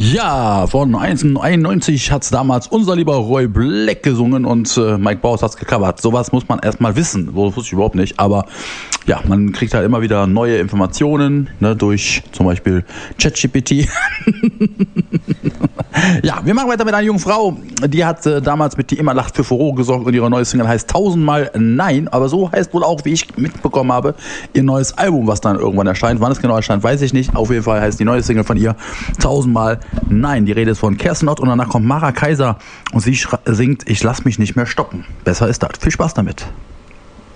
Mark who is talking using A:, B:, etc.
A: Ja, von 1991 hat's damals unser lieber Roy Black gesungen und Mike Baus hat's gecovert. Sowas muss man erstmal wissen. So wusste ich überhaupt nicht. Aber ja, man kriegt halt immer wieder neue Informationen, ne, durch zum Beispiel ChatGPT. Ja, wir machen weiter mit einer jungen Frau. Die hat damals mit Die immer lacht für Furore gesorgt und ihre neue Single heißt 1000-mal Nein. Aber so heißt wohl auch, wie ich mitbekommen habe, ihr neues Album, was dann irgendwann erscheint. Wann es genau erscheint, weiß ich nicht. Auf jeden Fall heißt die neue Single von ihr 1000-mal Nein. Die Rede ist von Kerstin Ott und danach kommt Mara Kaiser und sie singt Ich lass mich nicht mehr stoppen. Besser ist das. Viel Spaß damit.